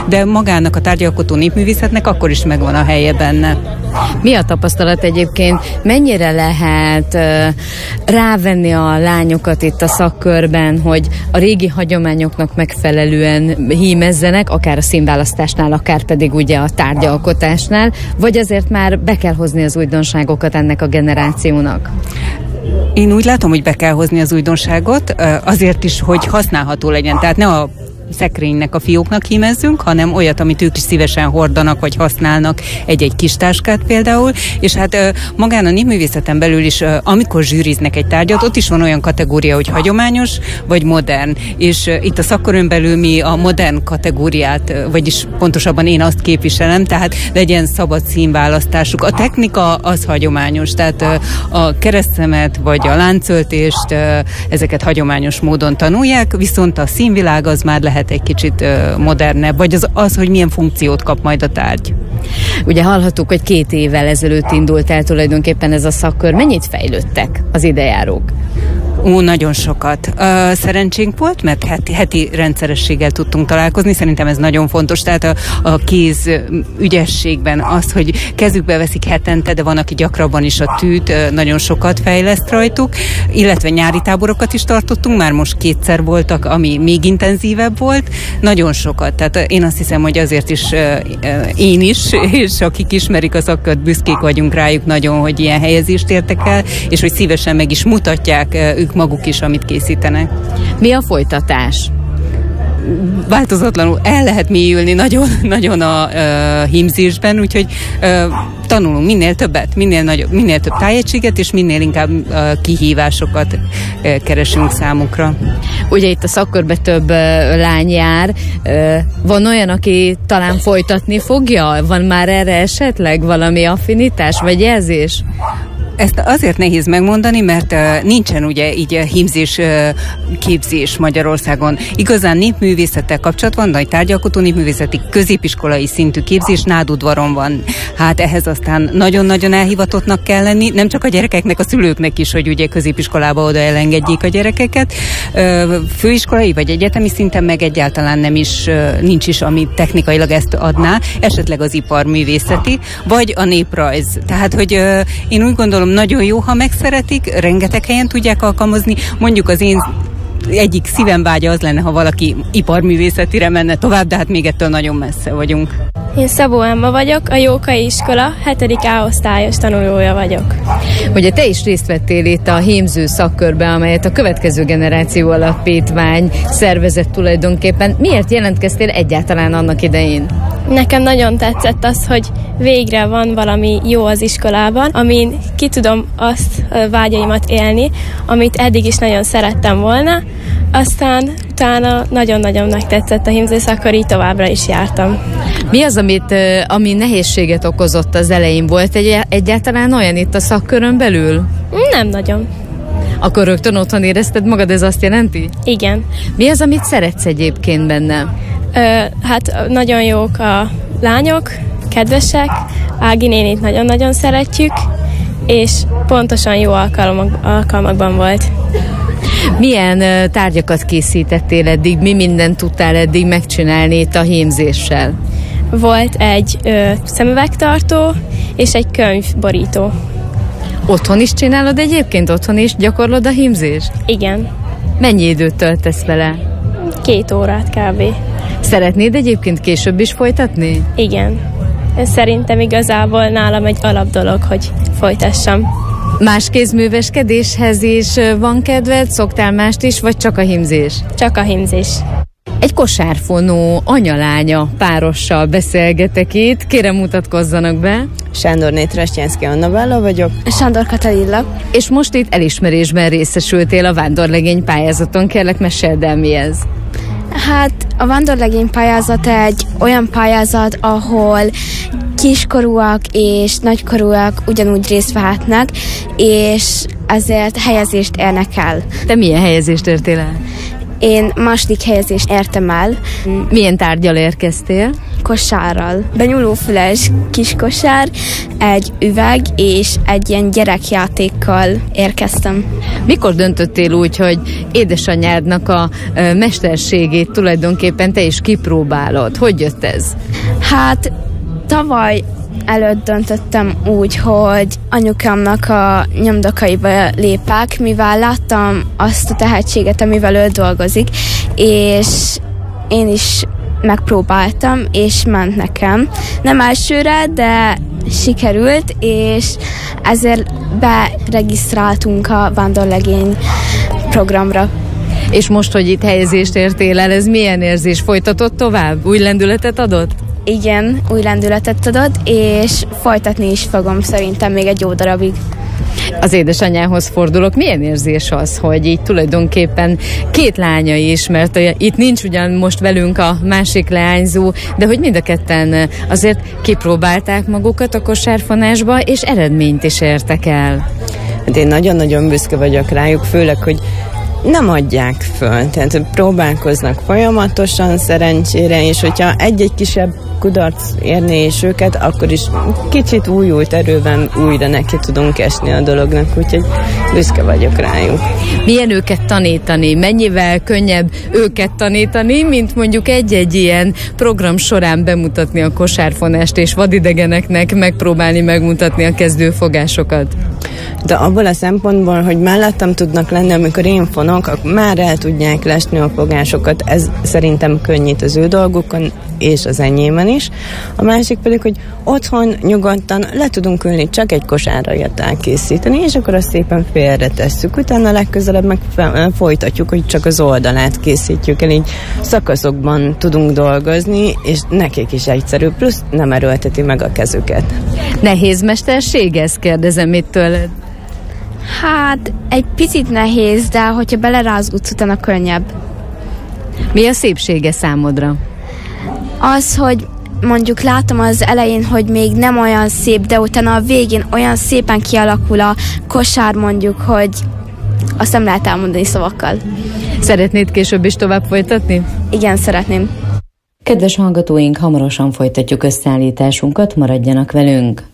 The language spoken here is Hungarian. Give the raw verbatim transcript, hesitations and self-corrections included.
de magának a tárgyalkotó népművészetnek akkor is megvan a helye benne. Mi a tapasztalat egyébként? Mennyire lehet uh, rávenni a lányokat itt a szakkörben, hogy a régi hagyományoknak megfelelően hímezzenek, akár a színválasztásnál, akár pedig ugye a tárgyalkotásnál, vagy azért már be kell hozni az újdonságokat ennek a generációnak? Én úgy látom, hogy be kell hozni az újdonságot, azért is, hogy használható legyen. Tehát ne a szekrénynek, a fióknak hímezzünk, hanem olyat, amit ők is szívesen hordanak, vagy használnak, egy-egy kis táskát például, és hát magán a népművészeten belül is, amikor zsűriznek egy tárgyat, ott is van olyan kategória, hogy hagyományos, vagy modern, és itt a szakkörön belül mi a modern kategóriát, vagyis pontosabban én azt képviselem, tehát legyen szabad színválasztásuk. A technika az hagyományos, tehát a keresztszemet, vagy a láncöltést, ezeket hagyományos módon tanulják, viszont a színvilág az már lehet egy kicsit uh, modernebb, vagy az, az, hogy milyen funkciót kap majd a tárgy. Ugye hallhattuk, hogy két évvel ezelőtt indult el tulajdonképpen ez a szakkör. Mennyit fejlődtek az idejárók? Ó, nagyon sokat. Uh, szerencsénk volt, mert heti, heti rendszerességgel tudtunk találkozni. Szerintem ez nagyon fontos. Tehát a, a kéz ügyességben az, hogy kezükbe veszik hetente, de van, aki gyakrabban is a tűt, uh, nagyon sokat fejleszt rajtuk, illetve nyári táborokat is tartottunk, már most kétszer voltak, ami még intenzívebb volt. Nagyon sokat. Tehát uh, én azt hiszem, hogy azért is uh, uh, én is, és akik ismerik a szakkört, büszkék vagyunk rájuk nagyon, hogy ilyen helyezést értek el, és hogy szívesen meg is mutatják uh, ők maguk is, amit készítenek. Mi a folytatás? Változatlanul el lehet mélyülni nagyon, nagyon a uh, hímzésben, úgyhogy uh, tanulunk minél többet, minél, nagyobb, minél több tájegységet, és minél inkább uh, kihívásokat uh, keresünk számukra. Ugye itt a szakkörbe több uh, lány jár. Uh, van olyan, aki talán folytatni fogja? Van már erre esetleg valami affinitás vagy jelzés? Ezt azért nehéz megmondani, mert uh, nincsen ugye így uh, hímzés uh, képzés Magyarországon. Igazán népművészettel kapcsolatban, nagy tárgyalkotó népművészeti középiskolai szintű képzés Nádudvaron van. Hát ehhez aztán nagyon-nagyon elhivatottnak kell lenni, nem csak a gyerekeknek, a szülőknek is, hogy ugye középiskolába oda elengedjék a gyerekeket. Uh, főiskolai vagy egyetemi szinten meg egyáltalán nem is, uh, nincs is, ami technikailag ezt adná, esetleg az iparművészeti, vagy a néprajz. Tehát, hogy uh, én úgy gondolom, nagyon jó, ha megszeretik, rengeteg helyen tudják alkalmazni. Mondjuk az én egyik szívem vágya az lenne, ha valaki iparművészetire menne tovább, de hát még ettől nagyon messze vagyunk. Én Szabó Emma vagyok, a Jókai Iskola hetedik A osztályos tanulója vagyok. Ugye te is részt vettél itt a hímző szakkörbe, amelyet a Következő Generáció Alapítvány szervezett tulajdonképpen. Miért jelentkeztél egyáltalán annak idején? Nekem nagyon tetszett az, hogy végre van valami jó az iskolában, amin ki tudom azt vágyaimat élni, amit eddig is nagyon szerettem volna. Aztán utána nagyon-nagyon megtetszett a hímzés, akkor így továbbra is jártam. Mi az, amit, ami nehézséget okozott az elején? Volt egy, egyáltalán olyan itt a szakkörön belül? Nem nagyon. Akkor rögtön otthon érezted magad, ez azt jelenti? Igen. Mi az, amit szeretsz egyébként benne? Ö, hát nagyon jók a lányok, kedvesek, Ági nénit nagyon-nagyon szeretjük, és pontosan jó alkalmak, alkalmakban volt. Milyen uh, tárgyakat készítettél eddig? Mi mindent tudtál eddig megcsinálni itt a hímzéssel? Volt egy ö, szemüvegtartó és egy könyvborító. Otthon is csinálod egyébként? Otthon is gyakorlod a hímzést? Igen. Mennyi időt töltesz vele? Két órát kb. Szeretnéd egyébként később is folytatni? Igen. Ez szerintem igazából nálam egy alap dolog, hogy folytassam. Más kézműveskedéshez is van kedved? Szoktál mást is, vagy csak a hímzés? Csak a hímzés. Egy kosárfonó anyalánya párossal beszélgetek itt. Kérem, mutatkozzanak be. Sándorné Trestjánszky Annabella vagyok. Sándor Katalilla. És most itt elismerésben részesültél a vándorlegény pályázaton. Kérlek, meséld el, mi ez? Hát a vándorlegény pályázat egy olyan pályázat, ahol kiskorúak és nagykorúak ugyanúgy részt vehetnek, és ezért helyezést érnek el. Te milyen helyezést értél el? Én második helyezést értem el. Milyen tárggyal érkeztél? kosárral. Benyúlófüles kis kosár, egy üveg és egy ilyen gyerekjátékkal érkeztem. Mikor döntöttél úgy, hogy édesanyádnak a ö, mesterségét tulajdonképpen te is kipróbálod? Hogy jött ez? Hát tavaly előtt döntöttem úgy, hogy anyukámnak a nyomdokaiba lépek, mivel láttam azt a tehetséget, amivel ő dolgozik, és én is megpróbáltam, és ment nekem. Nem elsőre, de sikerült, és ezért beregisztráltunk a Vándorlegény programra. És most, hogy itt helyezést értél el, ez milyen érzés? Folytatott tovább? Új lendületet adott? Igen, új lendületet adott, és folytatni is fogom szerintem még egy jó darabig. Az édesanyjához fordulok. Milyen érzés az, hogy így tulajdonképpen két lánya is, mert itt nincs ugyan most velünk a másik leányzó, de hogy mind a ketten azért kipróbálták magukat a kosárfonásba, és eredményt is értek el. Hát én nagyon-nagyon büszke vagyok rájuk, főleg, hogy nem adják föl, tehát próbálkoznak folyamatosan szerencsére, és hogyha egy-egy kisebb kudarc érné is őket, akkor is kicsit újult erőben újra neki tudunk esni a dolognak, úgyhogy büszke vagyok rájuk. Milyen őket tanítani? Mennyivel könnyebb őket tanítani, mint mondjuk egy-egy ilyen program során bemutatni a kosárfonást, és vadidegeneknek megpróbálni megmutatni a kezdőfogásokat? De abból a szempontból, hogy mellettem tudnak lenni, amikor én fonok, akkor már el tudják lesni a fogásokat. Ez szerintem könnyít az ő dolgukon, és az enyémen is. A másik pedig, hogy otthon nyugodtan le tudunk ülni, csak egy kosárrajat elkészíteni, és akkor azt szépen félre tesszük. Utána legközelebb meg folytatjuk, hogy csak az oldalát készítjük el, így szakaszokban tudunk dolgozni, és nekik is egyszerű, plusz nem erőlteti meg a kezüket. Nehéz mesterség ez? Kérdezem itt tőled. Hát egy picit nehéz, de hogyha belerázgudsz, utána könnyebb. Mi a szépsége számodra? Az, hogy mondjuk látom az elején, hogy még nem olyan szép, de utána a végén olyan szépen kialakul a kosár, mondjuk, hogy azt nem lehet elmondani szavakkal. Szeretnéd később is tovább folytatni? Igen, szeretném. Kedves hallgatóink, hamarosan folytatjuk összeállításunkat, maradjanak velünk!